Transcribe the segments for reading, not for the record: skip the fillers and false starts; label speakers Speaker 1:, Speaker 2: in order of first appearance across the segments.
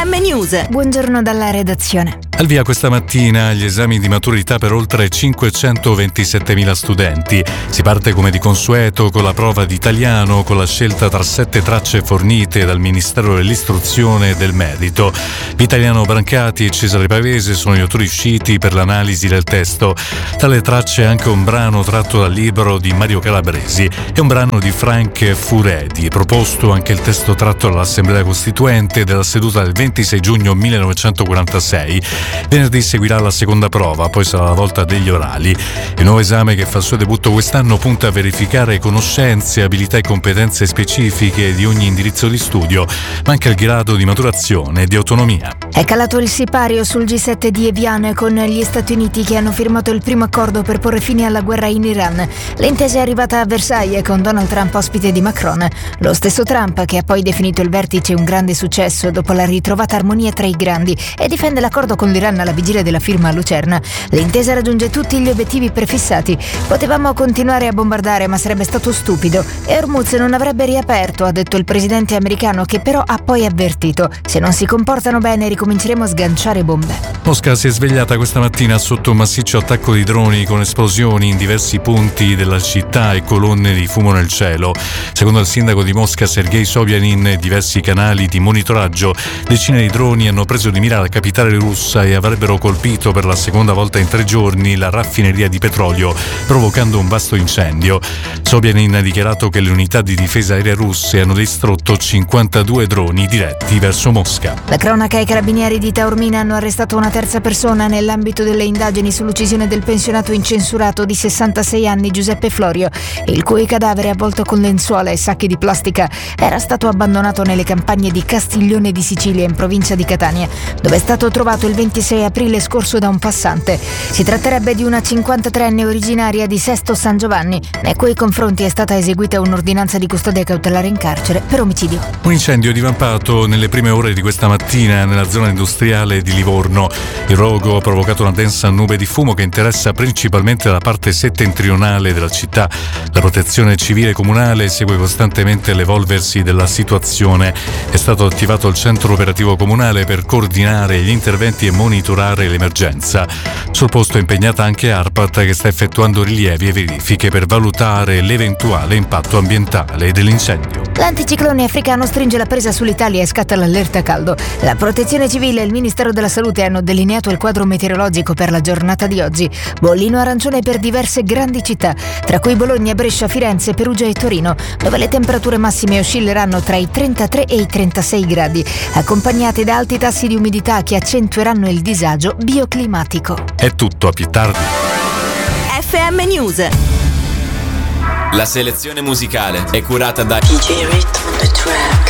Speaker 1: FM News.
Speaker 2: Buongiorno dalla redazione.
Speaker 3: Al via questa mattina gli esami di maturità per oltre 527.000 studenti. Si parte come di consueto con la prova di italiano, con la scelta tra 7 tracce fornite dal Ministero dell'Istruzione e del Merito. Vitaliano Brancati e Cesare Pavese sono gli autori usciti per l'analisi del testo. Tra le tracce anche un brano tratto dal libro di Mario Calabresi e un brano di Frank Furedi. Proposto anche il testo tratto dall'Assemblea Costituente della seduta del 26 giugno 1946. Venerdì seguirà la seconda prova, poi sarà la volta degli orali. Il nuovo esame, che fa il suo debutto quest'anno, punta a verificare conoscenze, abilità e competenze specifiche di ogni indirizzo di studio, ma anche il grado di maturazione e di autonomia.
Speaker 2: È calato il sipario sul G7 di Evian con gli Stati Uniti, che hanno firmato il primo accordo per porre fine alla guerra in Iran. L'intesa è arrivata a Versailles con Donald Trump ospite di Macron. Lo stesso Trump che ha poi definito il vertice un grande successo dopo la ritrovata armonia tra i grandi e difende l'accordo con l'Iran alla vigilia della firma a Lucerna. L'intesa raggiunge tutti gli obiettivi prefissati. Potevamo continuare a bombardare, ma sarebbe stato stupido e Hormuz non avrebbe riaperto, ha detto il presidente americano, che però ha poi avvertito: se non si comportano bene ricominceremo a sganciare bombe.
Speaker 3: Mosca si è svegliata questa mattina sotto un massiccio attacco di droni con esplosioni in diversi punti della città e colonne di fumo nel cielo. Secondo il sindaco di Mosca, Sergei Sobyanin, e diversi canali di monitoraggio, decine di droni hanno preso di mira la capitale russa e avrebbero colpito per la seconda volta in 3 giorni la raffineria di petrolio, provocando un vasto incendio. Sobyanin ha dichiarato che le unità di difesa aerea russe hanno distrutto 52 droni diretti verso Mosca.
Speaker 2: La cronaca e i carabinieri di Taormina hanno arrestato una terza persona nell'ambito delle indagini sull'uccisione del pensionato incensurato di 66 anni Giuseppe Florio, il cui cadavere, avvolto con lenzuola e sacchi di plastica, era stato abbandonato nelle campagne di Castiglione di Sicilia, in provincia di Catania, dove è stato trovato il 26 aprile scorso da un passante. Si tratterebbe di una 53enne originaria di Sesto San Giovanni, nei cui confronti è stata eseguita un'ordinanza di custodia cautelare in carcere per omicidio.
Speaker 3: Un incendio divampato nelle prime ore di questa mattina nella zona industriale di Livorno. Il rogo ha provocato una densa nube di fumo che interessa principalmente la parte settentrionale della città. La protezione civile comunale segue costantemente l'evolversi della situazione. È stato attivato il centro operativo comunale per coordinare gli interventi e monitorare l'emergenza. Sul posto è impegnata anche ARPAT, che sta effettuando rilievi e verifiche per valutare l'eventuale impatto ambientale dell'incendio.
Speaker 2: L'anticiclone africano stringe la presa sull'Italia e scatta l'allerta caldo. La Protezione Civile e il Ministero della Salute hanno delineato il quadro meteorologico per la giornata di oggi. Bollino arancione per diverse grandi città, tra cui Bologna, Brescia, Firenze, Perugia e Torino, dove le temperature massime oscilleranno tra i 33 e i 36 gradi, accompagnate da alti tassi di umidità che accentueranno il disagio bioclimatico.
Speaker 3: È tutto, a più tardi.
Speaker 1: FM News.
Speaker 4: La selezione musicale è curata da
Speaker 5: DJ Rhythm on the track.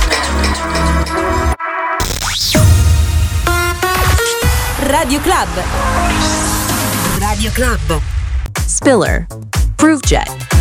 Speaker 1: Radio Club.
Speaker 5: Radio Club. Spiller. Proof Jet.